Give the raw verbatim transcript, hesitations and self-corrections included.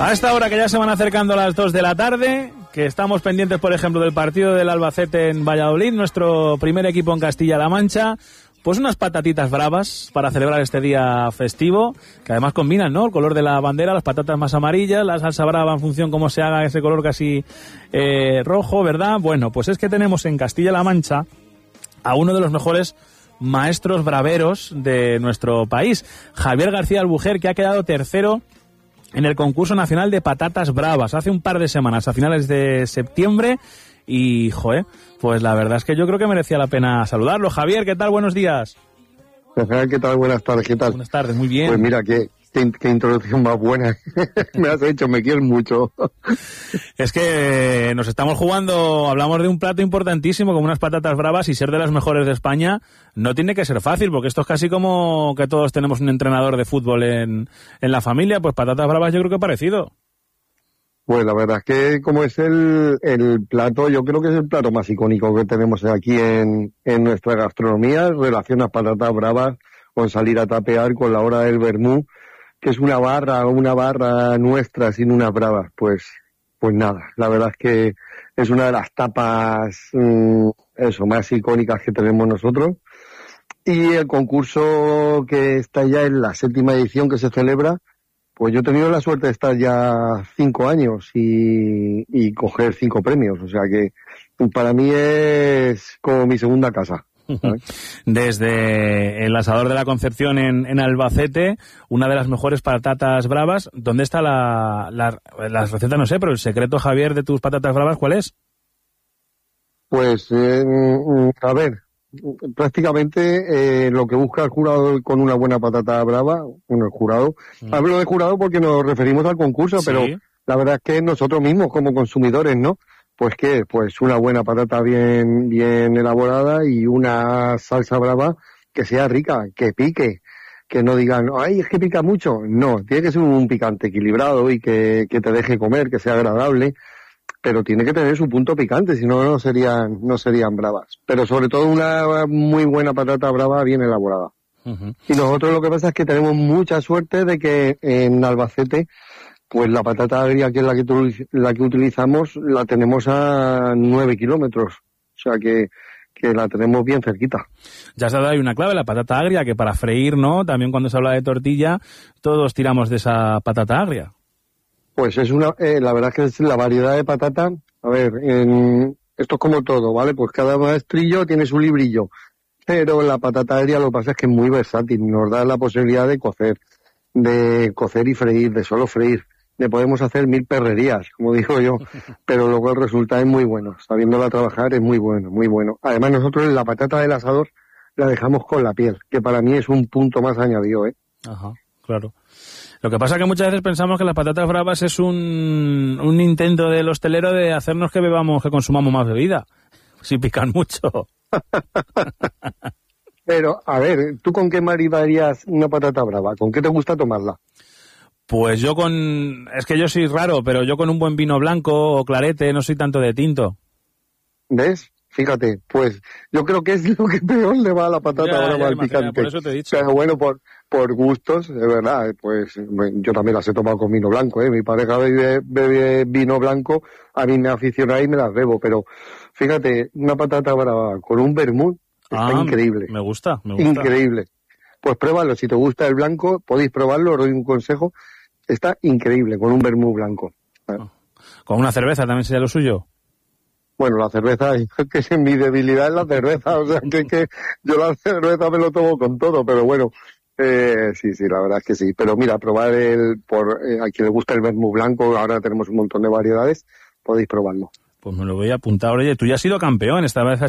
A esta hora que ya se van acercando las dos de la tarde, que estamos pendientes, por ejemplo, del partido del Albacete en Valladolid, nuestro primer equipo en Castilla-La Mancha, pues unas patatitas bravas para celebrar este día festivo, que además combinan, ¿no?, el color de la bandera, las patatas más amarillas, la salsa brava en función cómo se haga ese color casi eh, rojo, ¿verdad? Bueno, pues es que tenemos en Castilla-La Mancha a uno de los mejores maestros braveros de nuestro país, Javier García Albujer, que ha quedado tercero en el concurso nacional de patatas bravas hace un par de semanas, a finales de septiembre, y, joder, pues la verdad es que yo creo que merecía la pena saludarlo. Javier, ¿qué tal? Buenos días. ¿Qué tal? Buenas tardes, ¿qué tal? Buenas tardes, muy bien. Pues mira, qué, qué, qué introducción más buena me has hecho, me quieres mucho. Es que nos estamos jugando, hablamos de un plato importantísimo como unas patatas bravas, y ser de las mejores de España no tiene que ser fácil, porque esto es casi como que todos tenemos un entrenador de fútbol en, en la familia, pues patatas bravas yo creo que parecido. Pues la verdad es que como es el, el plato, yo creo que es el plato más icónico que tenemos aquí en, en nuestra gastronomía, relaciona patatas bravas con salir a tapear, con la hora del vermú, que es una barra, una barra nuestra sin unas bravas, pues, pues nada, la verdad es que es una de las tapas, mmm, eso, más icónicas que tenemos nosotros. Y el concurso que está ya en la séptima edición que se celebra, pues yo he tenido la suerte de estar ya cinco años y, y coger cinco premios, o sea que para mí es como mi segunda casa, ¿sabes? Desde el Asador de la Concepción en, en Albacete, una de las mejores patatas bravas. ¿Dónde está la, la, la receta? No sé, pero el secreto, Javier, de tus patatas bravas, ¿cuál es? Pues, eh, a ver, prácticamente eh, lo que busca el jurado con una buena patata brava, bueno, el jurado, mm. hablo de jurado porque nos referimos al concurso, sí. Pero la verdad es que nosotros mismos como consumidores, ¿no? Pues que, pues una buena patata bien, bien elaborada y una salsa brava que sea rica, que pique, que no digan, ay, es que pica mucho. No, tiene que ser un picante equilibrado y que, que te deje comer, que sea agradable, pero tiene que tener su punto picante, si no, no serían, no serían bravas. Pero sobre todo una muy buena patata brava bien elaborada. Uh-huh. Y nosotros lo que pasa es que tenemos mucha suerte de que en Albacete, pues la patata agria, que es la que, la que utilizamos, la tenemos a nueve kilómetros. O sea que, que la tenemos bien cerquita. Ya has dado ahí una clave, la patata agria, que para freír, ¿no? También cuando se habla de tortilla, todos tiramos de esa patata agria. Pues es una, eh, la verdad es que es la variedad de patata. A ver, en, esto es como todo, ¿vale? Pues cada maestrillo tiene su librillo. Pero la patata agria lo que pasa es que es muy versátil. Nos da la posibilidad de cocer, de cocer y freír, de solo freír. Le podemos hacer mil perrerías, como digo yo. Pero luego el resultado es muy bueno. Sabiéndola trabajar es muy bueno, muy bueno. Además nosotros la patata del asador la dejamos con la piel, que para mí es un punto más añadido, ¿eh? Ajá, claro. Lo que pasa es que muchas veces pensamos que las patatas bravas es un, un intento del hostelero de hacernos que bebamos, que consumamos más bebida. Si pican mucho. Pero, a ver, ¿tú con qué maridarías una patata brava? ¿Con qué te gusta tomarla? Pues yo con... Es que yo soy raro, pero yo con un buen vino blanco o clarete, no soy tanto de tinto. ¿Ves? Fíjate, pues yo creo que es lo que peor le va a la patata ya, brava ya, al imagina, picante. por eso te he dicho. Pero bueno, por, por gustos, de verdad, pues yo también las he tomado con vino blanco, ¿eh? Mi pareja bebe, bebe vino blanco, a mí me aficiona y me las bebo, pero fíjate, una patata brava con un vermut está ah, increíble. Me gusta, me gusta. Increíble. Pues pruébalo, si te gusta el blanco, podéis probarlo, os doy un consejo, está increíble con un vermut blanco. Oh. ¿Con una cerveza también sería lo suyo? Bueno, la cerveza, que es mi debilidad es la cerveza, o sea, que, que yo la cerveza me lo tomo con todo, pero bueno, eh, sí, sí, la verdad es que sí. Pero mira, probar el, por eh, a quien le gusta el vermut blanco, ahora tenemos un montón de variedades, podéis probarlo. Pues me lo voy a apuntar. Oye, tú ya has sido campeón, esta vez has